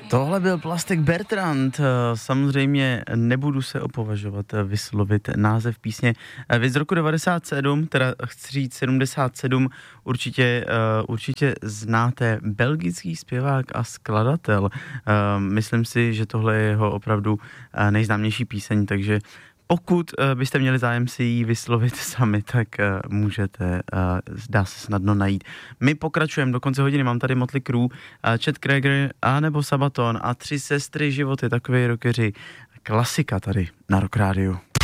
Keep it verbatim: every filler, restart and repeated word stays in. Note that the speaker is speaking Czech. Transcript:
Tohle byl Plastic Bertrand, samozřejmě nebudu se opovažovat vyslovit název písně. Vy z roku devadesát sedm, teda chci říct sedmdesát sedm, určitě, určitě znáte, belgický zpěvák a skladatel. Myslím si, že tohle je jeho opravdu nejznámější píseň, takže pokud byste měli zájem si ji vyslovit sami, tak můžete, dá se snadno najít. My pokračujeme do konce hodiny, mám tady Motley Crue, Chet Krieger a nebo Sabaton a Tři sestry životy, takový rockeři. Klasika tady na Rock Rádiu.